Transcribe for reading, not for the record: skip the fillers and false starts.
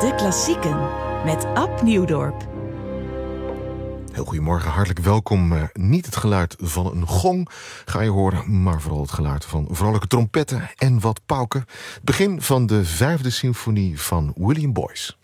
De klassieken met Ab Nieuwdorp. Heel goedemorgen, hartelijk welkom. Niet het geluid van een gong ga je horen, maar vooral het geluid van vrolijke trompetten en wat pauken. Het begin van de 5e symfonie van William Boyce.